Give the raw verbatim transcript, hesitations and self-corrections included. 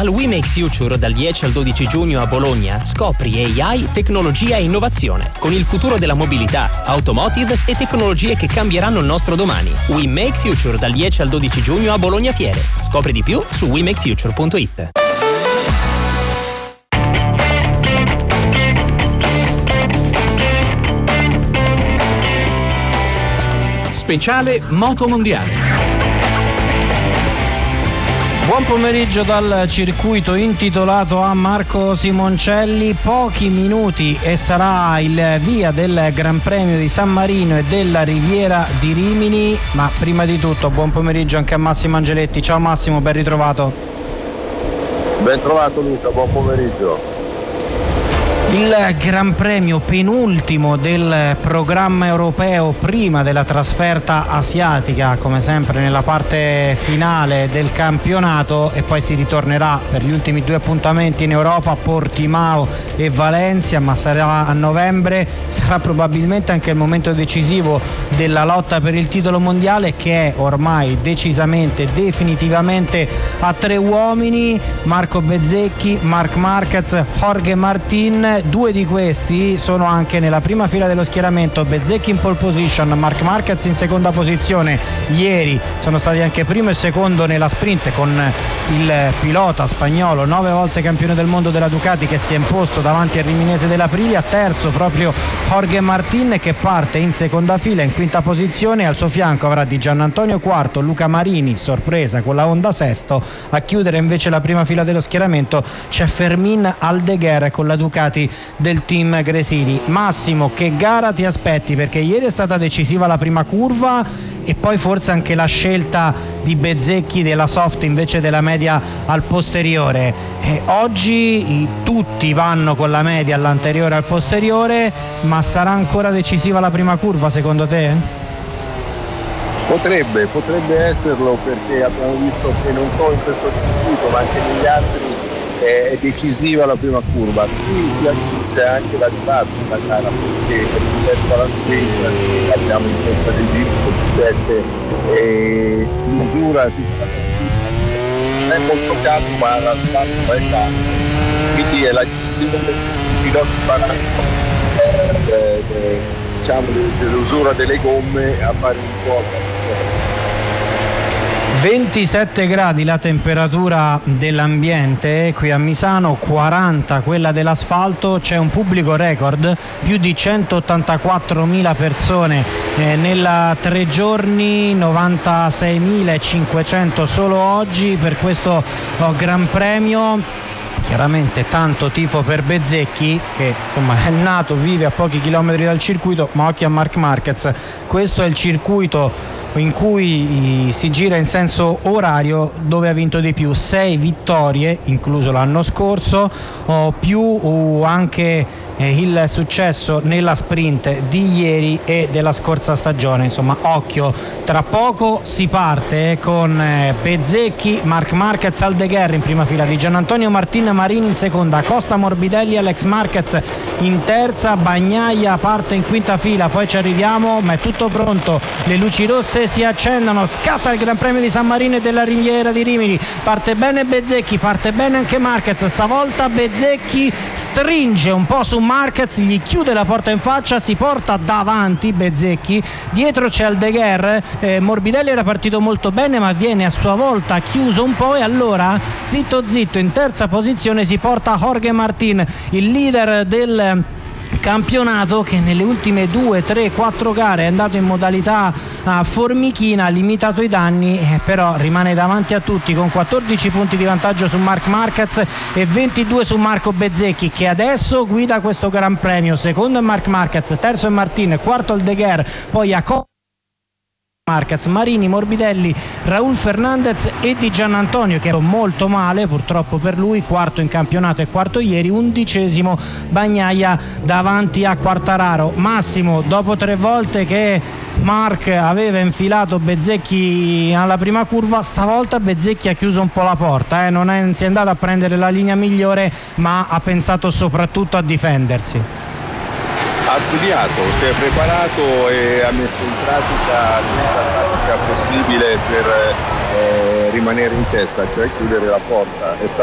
Al We Make Future dal dieci al dodici giugno a Bologna scopri A I, tecnologia e innovazione con il futuro della mobilità, automotive e tecnologie che cambieranno il nostro domani. We Make Future dal dieci al dodici giugno a Bologna Fiere. Scopri di più su we make future punto it. Speciale Moto Mondiale. Buon pomeriggio dal circuito intitolato a Marco Simoncelli. Pochi minuti e sarà il via del Gran Premio di San Marino e della Riviera di Rimini, ma prima di tutto buon pomeriggio anche a Massimo Angeletti. Ciao Massimo, ben ritrovato. Ben trovato Luca, buon pomeriggio. Il Gran Premio penultimo del programma europeo prima della trasferta asiatica, come sempre nella parte finale del campionato, e poi si ritornerà per gli ultimi due appuntamenti in Europa, Portimao e Valencia, ma sarà a novembre. Sarà probabilmente anche il momento decisivo della lotta per il titolo mondiale, che è ormai decisamente, definitivamente a tre uomini: Marco Bezzecchi, Marc Marquez, Jorge Martin. Due di questi sono anche nella prima fila dello schieramento, Bezzecchi in pole position, Marc Marquez in seconda posizione. Ieri sono stati anche primo e secondo nella sprint con il pilota spagnolo, nove volte campione del mondo della Ducati, che si è imposto davanti al riminese della Aprilia. Terzo proprio Jorge Martin, che parte in seconda fila in quinta posizione. Al suo fianco avrà Di Giannantonio quarto, Luca Marini sorpresa con la Honda sesto. A chiudere invece la prima fila dello schieramento c'è Fermin Aldeguer con la Ducati del team Gresini. Massimo, che gara ti aspetti? Perché ieri è stata decisiva la prima curva e poi forse anche la scelta di Bezzecchi della soft invece della media al posteriore. E oggi tutti vanno con la media all'anteriore al posteriore, ma sarà ancora decisiva la prima curva secondo te? Potrebbe, potrebbe esserlo, perché abbiamo visto che non solo in questo circuito ma anche negli altri è decisiva la prima curva. Qui si aggiunge anche la didattica della gara, perché rispetto alla sprint abbiamo in testa del giro sette e l'usura non è molto caldo, ma la didattica è calda, quindi è la gestione del pilota baranco, eh, eh, diciamo dell'usura delle gomme a fare un po'. ventisette gradi la temperatura dell'ambiente qui a Misano, quaranta quella dell'asfalto. C'è un pubblico record, più di centottantaquattromila persone eh, nella tre giorni, novantaseimilacinquecento solo oggi per questo oh, Gran Premio. Chiaramente tanto tifo per Bezzecchi, che insomma è nato, vive a pochi chilometri dal circuito, ma occhio a Marc Marquez. Questo è il circuito in cui si gira in senso orario, dove ha vinto di più, sei vittorie incluso l'anno scorso, o più o anche eh, il successo nella sprint di ieri e della scorsa stagione. Insomma, occhio, tra poco si parte con eh, Bezzecchi, Marc Marquez, Aldeguer in prima fila, Di Giannantonio Martin Marini in seconda, Costa Morbidelli, Alex Marquez in terza, Bagnaia parte in quinta fila. Poi ci arriviamo, ma è tutto pronto, le luci rosse si accendono, scatta il Gran Premio di San Marino e della Riviera di Rimini. Parte bene Bezzecchi, parte bene anche Marquez. Stavolta Bezzecchi stringe un po' su Marquez, gli chiude la porta in faccia, si porta davanti Bezzecchi. Dietro c'è Aldeguer, eh, Morbidelli era partito molto bene, ma viene a sua volta chiuso un po', e allora zitto zitto in terza posizione si porta Jorge Martin, il leader del campionato, che nelle ultime due, tre, quattro gare è andato in modalità uh, formichina, ha limitato i danni, eh, però rimane davanti a tutti con quattordici punti di vantaggio su Marc Marquez e ventidue su Marco Bezzecchi, che adesso guida questo Gran Premio. Secondo è Marc Marquez, terzo è Martin, quarto Aldeguer, poi a Co- Marquez, Marini, Morbidelli, Raul Fernandez e Di Giannantonio, che era molto male purtroppo per lui, quarto in campionato e quarto ieri, undicesimo Bagnaia davanti a Quartararo. Massimo, dopo tre volte che Marc aveva infilato Bezzecchi alla prima curva, stavolta Bezzecchi ha chiuso un po' la porta, eh? non è, si è andato a prendere la linea migliore, ma ha pensato soprattutto a difendersi. Ha studiato, si è preparato e ha messo in pratica tutta la tattica possibile per eh, rimanere in testa, cioè chiudere la porta. È